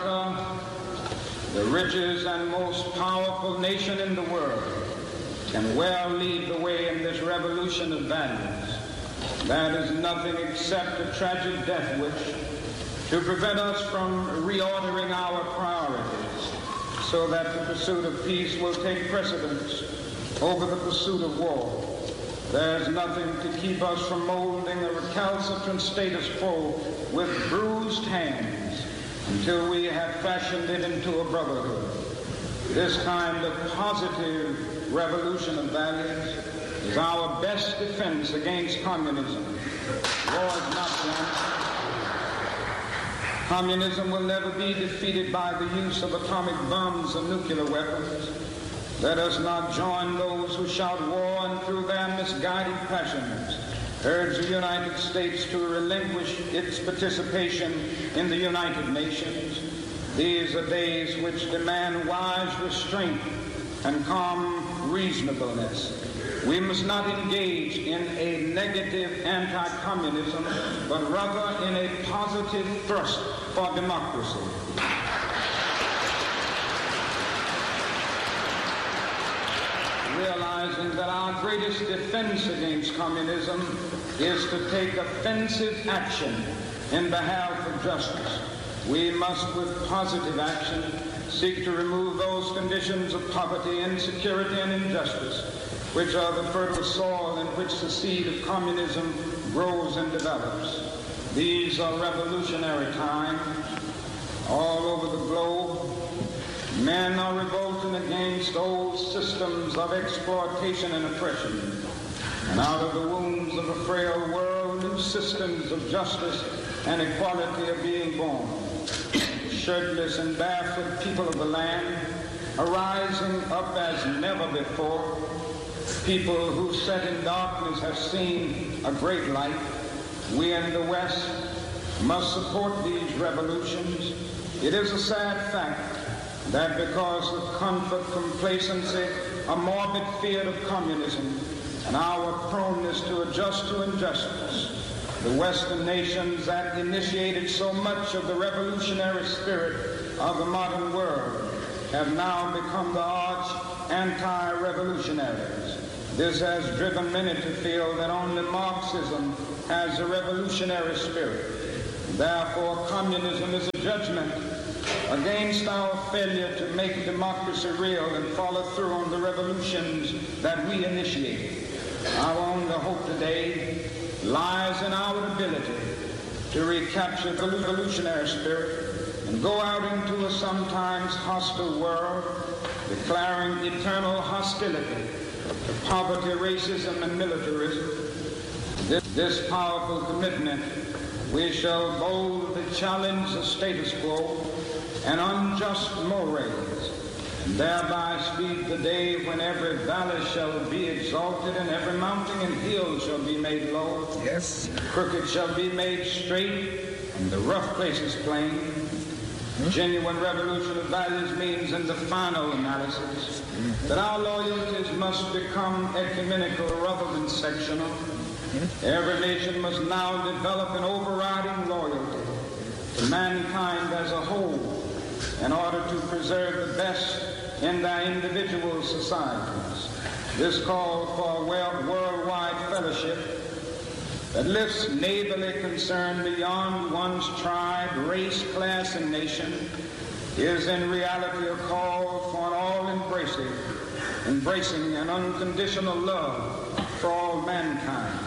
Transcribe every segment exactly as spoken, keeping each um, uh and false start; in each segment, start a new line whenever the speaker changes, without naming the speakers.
America, the richest and most powerful nation in the world, can well lead the way in this revolution of values. That is nothing except a tragic death wish to prevent us from reordering our priorities so that the pursuit of peace will take precedence over the pursuit of war. There's nothing to keep us from molding a recalcitrant status quo with bruised hands until we have fashioned it into a brotherhood. This kind of positive revolution of values is our best defense against communism. War is not the answer. Communism will never be defeated by the use of atomic bombs and nuclear weapons. Let us not join those who shout war and through their misguided passions urge the United States to relinquish its participation in the United Nations. These are days which demand wise restraint and calm reasonableness. We must not engage in a negative anti-communism, but rather in a positive thrust for democracy. Realizing that our greatest defense against communism is to take offensive action in behalf of justice, we must, with positive action, seek to remove those conditions of poverty, insecurity, and injustice which are the fertile soil in which the seed of communism grows and develops. These are revolutionary times. All over the globe, men are revolting against old systems of exploitation and oppression. And out of the wombs of a frail world, new systems of justice and equality are being born. Shirtless and barefoot people of the land are rising up as never before. People who sat in darkness have seen a great light. We in the West must support these revolutions. It is a sad fact that because of comfort, complacency, a morbid fear of communism, and our proneness to adjust to injustice, the Western nations that initiated so much of the revolutionary spirit of the modern world have now become the arch anti-revolutionaries. This has driven many to feel that only Marxism has a revolutionary spirit. Therefore, communism is a judgment against our failure to make democracy real and follow through on the revolutions that we initiated. Our only hope today lies in our ability to recapture the revolutionary spirit and go out into a sometimes hostile world, declaring eternal hostility to poverty, racism, and militarism. This, this powerful commitment, we shall boldly challenge the status quo and unjust mores, and thereby speed the day when every valley shall be exalted and every mountain and hill shall be made low.
Yes.
Crooked shall be made straight, and the rough places plain. Mm-hmm. Genuine revolution of values means, in the final analysis, mm-hmm. that our loyalties must become ecumenical rather than sectional. Mm-hmm. Every nation must now develop an overriding loyalty to mankind as a whole in order to preserve the best in their individual societies. This call for a worldwide fellowship that lifts neighborly concern beyond one's tribe, race, class, and nation is in reality a call for an all-embracing, embracing an unconditional love for all mankind.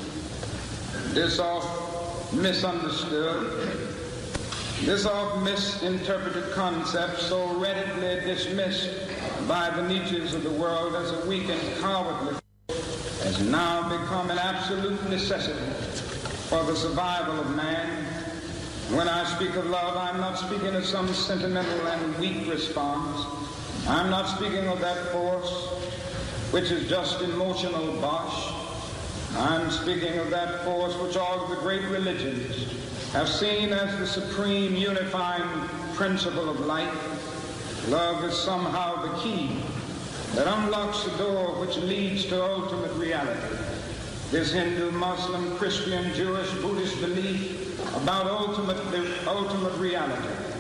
This oft misunderstood, this oft misinterpreted concept, so readily dismissed by the Nietzsches of the world as a weak and cowardly, has now become an absolute necessity for the survival of man. When I speak of love, I'm not speaking of some sentimental and weak response. I'm not speaking of that force which is just emotional bosh. I'm speaking of that force which all of the great religions have seen as the supreme unifying principle of life. Love is somehow the key that unlocks the door which leads to ultimate reality. This Hindu, Muslim, Christian, Jewish, Buddhist belief about ultimate, ultimate reality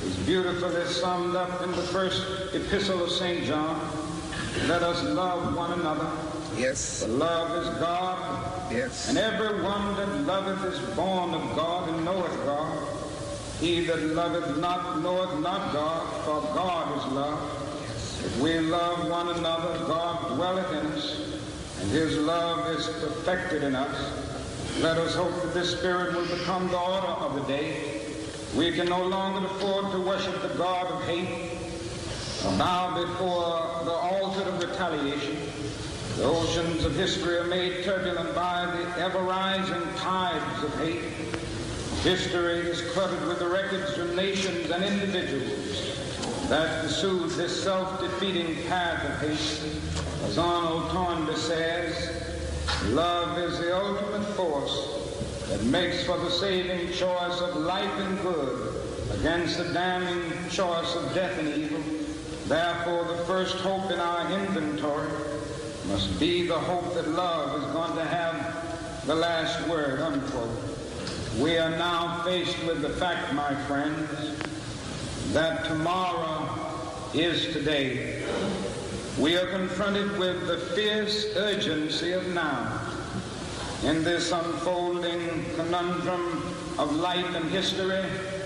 is beautifully summed up in the first epistle of Saint John. Let us love one another.
Yes.
For love is God.
Yes.
And every one that loveth is born of God and knoweth God. He that loveth not knoweth not God, for God is love. If we love one another, God dwelleth in us, and his love is perfected in us. Let us hope that this spirit will become the order of the day. We can no longer afford to worship the God of hate, or bow before the altar of retaliation. The oceans of history are made turbulent by the ever-rising tides of hate. History is cluttered with the records of nations and individuals that pursued this self-defeating path of hate. As Arnold Toynbee says, love is the ultimate force that makes for the saving choice of life and good against the damning choice of death and evil. Therefore, the first hope in our inventory must be the hope that love is going to have the last word, unquote. We are now faced with the fact, my friends, that tomorrow is today. We are confronted with the fierce urgency of now. In this unfolding conundrum of life and history,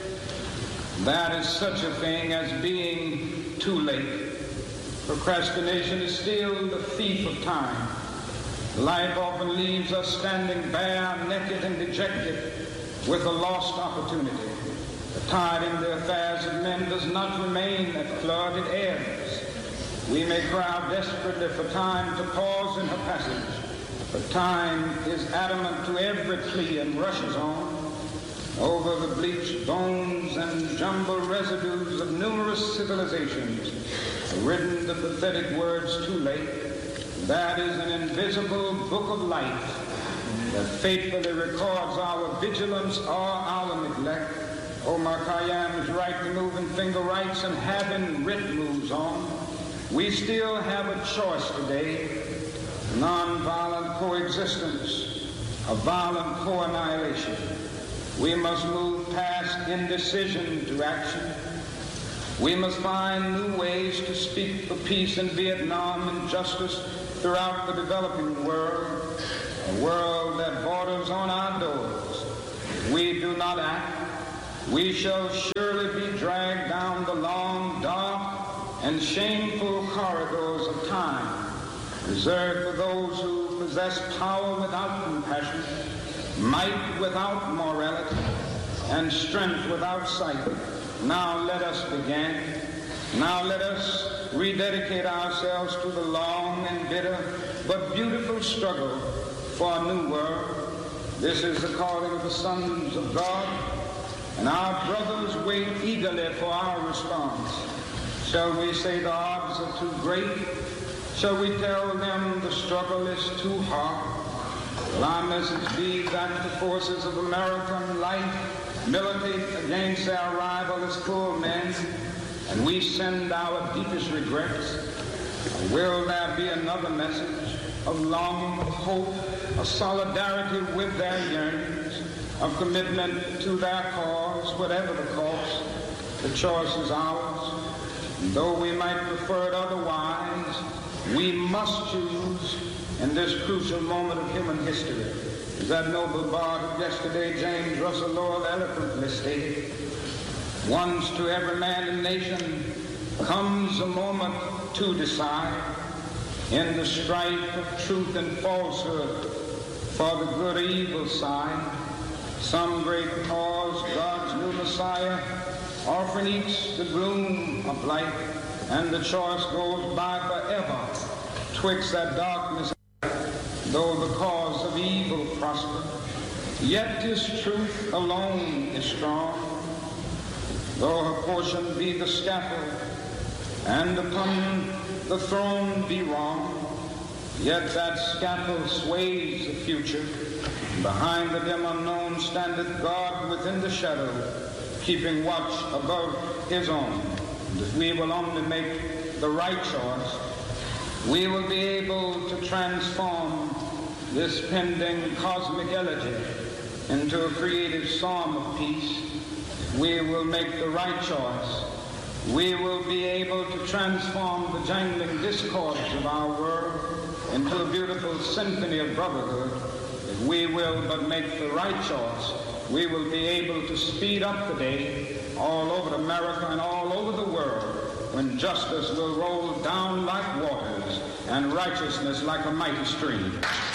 that is such a thing as being too late. Procrastination is still the thief of time. Life often leaves us standing bare, naked, and dejected with a lost opportunity. The tide in the affairs of men does not remain at flood, it ebbs. We may cry out desperately for time to pause in her passage, but time is adamant to every plea and rushes on over the bleached bones and jumbled residues of numerous civilizations, written the pathetic words too late. That is an invisible book of life that faithfully records our vigilance or our neglect. Omar Khayyam's right to moving finger writes, and having writ moves on. We still have a choice today: non-violent coexistence, a violent co-annihilation. We must move past indecision to action. We must find new ways to speak for peace in Vietnam and justice throughout the developing world, a world that borders on our doors. If we do not act, we shall surely be dragged down the long, dark, and shameful corridors of time, reserved for those who possess power without compassion, might without morality, and strength without sight. Now let us begin. Now let us rededicate ourselves to the long and bitter but beautiful struggle for a new world. This is the calling of the sons of God, and our brothers wait eagerly for our response. Shall we say the odds are too great? Shall we tell them the struggle is too hard? Will our message be that the forces of American life militate against our rival as poor men, and we send our deepest regrets? Or will there be another message of longing, of hope, of solidarity with their yearnings, of commitment to their cause, whatever the cost? The choice is ours. And though we might prefer it otherwise, we must choose in this crucial moment of human history. As that noble bard of yesterday, James Russell Lowell, eloquently stated, once to every man and nation comes a moment to decide in the strife of truth and falsehood for the good or evil side. Some great cause, God's new Messiah, often eats the gloom of life, and the choice goes by forever twixt that darkness. Though the cause of evil prosper, yet his truth alone is strong. Though her portion be the scaffold, and upon the throne be wrong, yet that scaffold sways the future. Behind the dim unknown standeth God within the shadow, keeping watch above his own. And if we will only make the right choice, we will be able to transform this pending cosmic elegy into a creative psalm of peace. we will make the right choice. We will be able to transform the jangling discords of our world into a beautiful symphony of brotherhood. If we will but make the right choice, we will be able to speed up the day all over America and all over the world when justice will roll down like waters and righteousness like a mighty stream.